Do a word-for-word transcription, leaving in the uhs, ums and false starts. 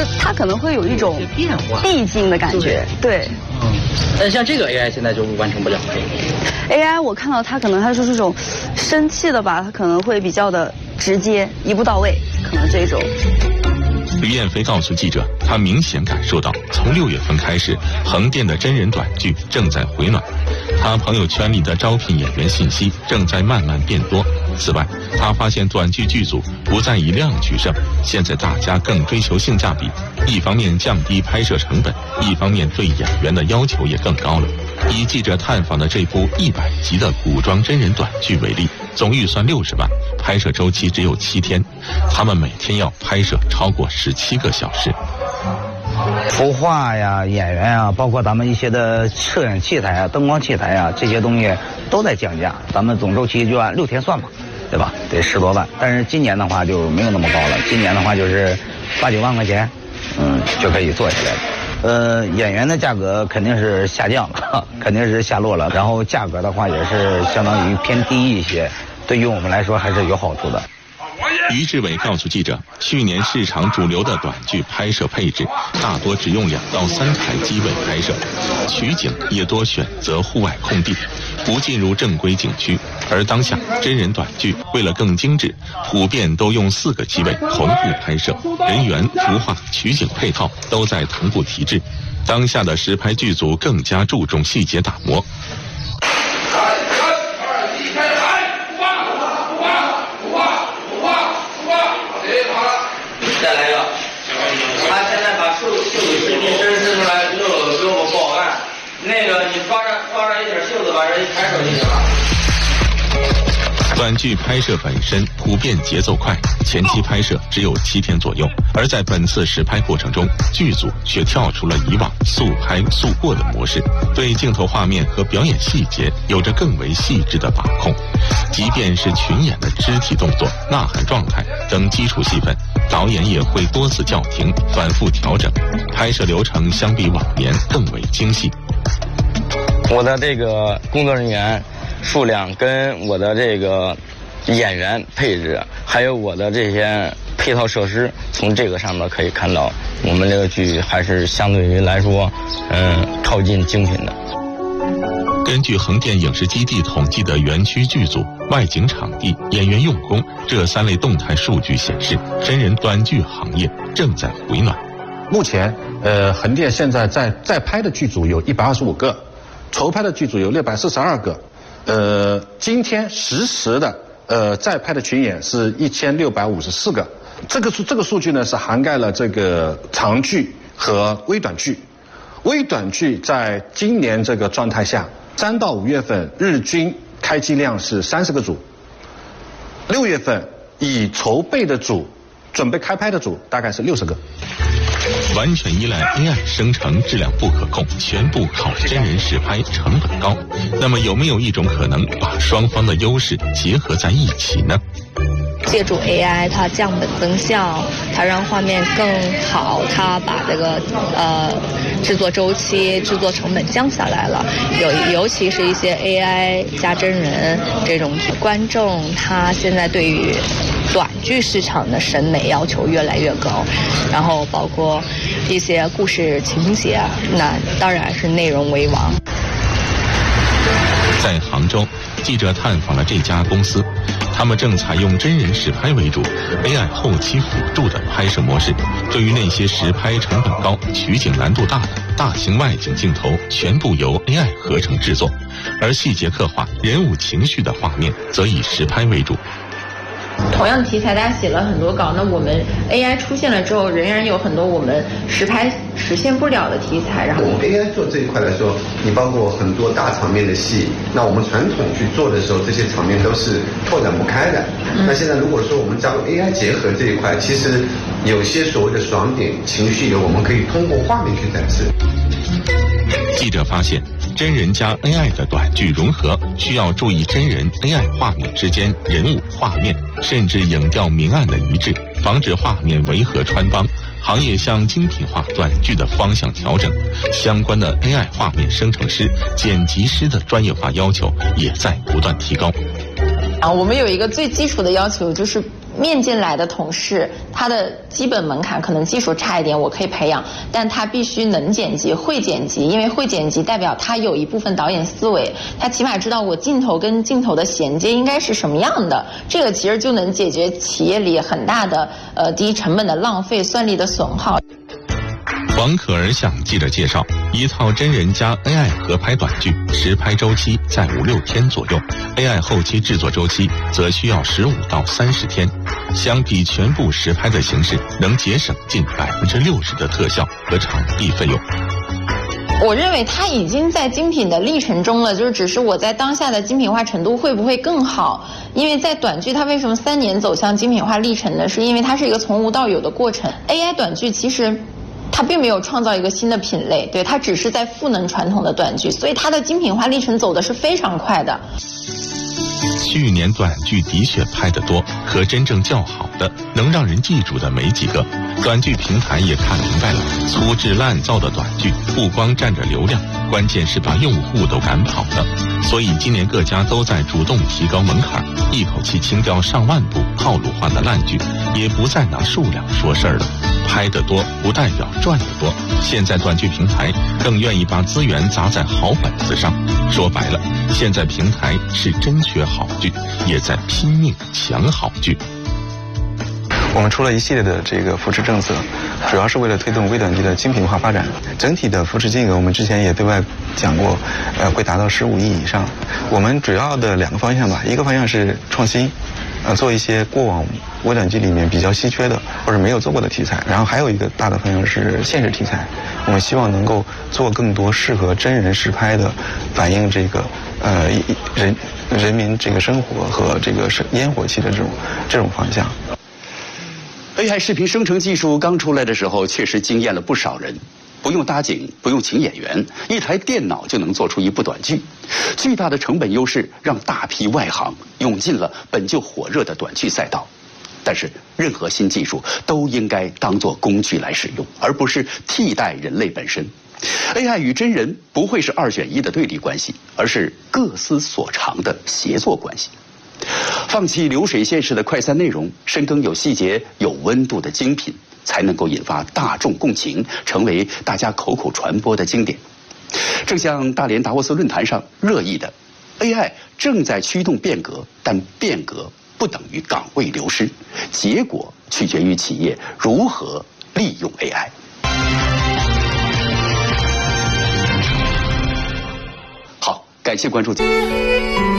它可能会有一种递进的感觉，对。 嗯，但像这个 A I 现在就完成不了。 A I 我看到它可能它是这种生气的吧，它可能会比较的直接，一步到位，可能这种。 吕燕飞告诉记者，他明显感受到，从六月份开始，横店的真人短剧正在回暖。他朋友圈里的招聘演员信息正在慢慢变多。此外，他发现短剧剧组不再以量取胜，现在大家更追求性价比。一方面降低拍摄成本，一方面对演员的要求也更高了。以记者探访的这部一百集的古装真人短剧为例，总预算六十万，拍摄周期只有七天，他们每天要拍摄超过十七个小时。 服化呀、演员啊，包括咱们一些的摄影器材啊、灯光器材啊，这些东西都在降价。咱们总周期就按六天算嘛，对吧？得十多万。但是今年的话就没有那么高了，今年的话就是八九万块钱，嗯，就可以做起来了。呃，演员的价格肯定是下降了，肯定是下落了。然后价格的话也是相当于偏低一些，对于我们来说还是有好处的。 于志伟告诉记者，去年市场主流的短剧拍摄配置大多只用两到三台机位拍摄，取景也多选择户外空地，不进入正规景区。而当下真人短剧为了更精致，普遍都用四个机位同步拍摄，人员、服化、取景配套都在同步提质。当下的实拍剧组更加注重细节打磨。 再来一个，他现在把袖袖子伸伸伸出来，就给我们报案。那个你抓着抓着一点袖子，把人一抬手就行了。 短剧拍摄本身普遍节奏快，前期拍摄只有七天左右，而在本次实拍过程中，剧组却跳出了以往速拍速过的模式，对镜头画面和表演细节有着更为细致的把控。即便是群演的肢体动作、呐喊状态等基础戏份，导演也会多次叫停，反复调整，拍摄流程相比往年更为精细。 我的这个工作人员数量跟我的这个演员配置，还有我的这些配套设施，从这个上面可以看到，我们这个剧还是相对于来说，嗯，靠近精品的。 根据横店影视基地统计的园区剧组、外景场地、演员用工这三类动态数据显示，真人短剧行业正在回暖。 目前，呃，横店现在在在拍的剧组有一百二十五个，筹拍的剧组有六百四十二个，呃，今天实时的呃在拍的群演是一千六百五十四个。这个数这个数据呢是涵盖了这个长剧和微短剧。微短剧在今年这个状态下，三到五月份日均开机量是三十个组，六月份已筹备的组、准备开拍的组大概是六十个。 完全依赖 A I 生成，质量不可控，全部靠真人实拍，成本高。那么有没有一种可能把双方的优势结合在一起呢？ 借助 A I， 它降本增效，它让画面更好，它把这个呃制作周期、制作成本降下来了。有尤其是一些 A I 加真人这种观众，他现在对于短剧市场的审美要求越来越高，然后包括一些故事情节，那当然是内容为王。 在杭州，记者探访了这家公司，他们正采用真人实拍为主 ，A I 后期辅助的拍摄模式。对于那些实拍成本高、取景难度大的大型外景镜头，全部由 A I 合成制作，而细节刻画、人物情绪的画面则以实拍为主。 同样的题材，大家写了很多稿，那我们 A I 出现了之后，仍然有很多我们实拍实现不了的题材。然后我们 A I 做这一块来说，你包括很多大场面的戏，那我们传统去做的时候，这些场面都是拓展不开的。嗯、那现在如果说我们加入 A I 结合这一块，其实有些所谓的爽点、情绪流，我们可以通过画面去展示。 记者发现，真人加 A I 的短剧融合，需要注意真人 A I 画面之间人物、画面甚至影调明暗的一致，防止画面违和穿帮。行业向精品化短剧的方向调整，相关的 A I 画面生成师、剪辑师的专业化要求也在不断提高。 啊，我们有一个最基础的要求，就是面进来的同事，他的基本门槛可能技术差一点，我可以培养，但他必须能剪辑、会剪辑，因为会剪辑代表他有一部分导演思维，他起码知道我镜头跟镜头的衔接应该是什么样的，这个其实就能解决企业里很大的呃第一成本的浪费、算力的损耗。 王可儿向记者介绍，一套真人加 A I 合拍短剧，实拍周期在五六天左右 ，A I 后期制作周期则需要十五到三十天。相比全部实拍的形式，能节省近百分之六十的特效和场地费用。 我认为它已经在精品的历程中了，就是只是我在当下的精品化程度会不会更好？因为在短剧它为什么三年走向精品化历程呢？是因为它是一个从无到有的过程。A I 短剧其实它并没有创造一个新的品类，对，它只是在赋能传统的短剧，所以它的精品化历程走的是非常快的。 去年短剧的确拍得多，可真正较好的、能让人记住的没几个。短剧平台也看明白了，粗制滥造的短剧不光占着流量，关键是把用户都赶跑了。所以今年各家都在主动提高门槛，一口气清掉上万部套路化的烂剧，也不再拿数量说事儿了。拍得多不代表赚得多，现在短剧平台更愿意把资源砸在好本子上。说白了，现在平台是真缺好剧，也在拼命抢好剧。 我们出了一系列的这个扶持政策，主要是为了推动微短剧的精品化发展。整体的扶持金额我们之前也对外讲过，呃，会达到十五亿以上。我们主要的两个方向吧，一个方向是创新，呃，做一些过往微短剧里面比较稀缺的或者没有做过的题材，然后还有一个大的方向是现实题材。我们希望能够做更多适合真人实拍的，反映这个呃人人民这个生活和这个烟火气的这种这种方向。 A I 视频生成技术刚出来的时候，确实惊艳了不少人。不用搭景，不用请演员，一台电脑就能做出一部短剧。巨大的成本优势让大批外行涌进了本就火热的短剧赛道。但是，任何新技术都应该当作工具来使用，而不是替代人类本身。A I 与真人不会是二选一的对立关系，而是各司所长的协作关系。放弃流水线式的快餐内容，深耕有细节、有温度的精品，才能够引发大众共情，成为大家口口传播的经典。正像大连达沃斯论坛上热议的 ，A I 正在驱动变革，但变革不等于岗位流失，结果取决于企业如何利用 A I。好，感谢关注。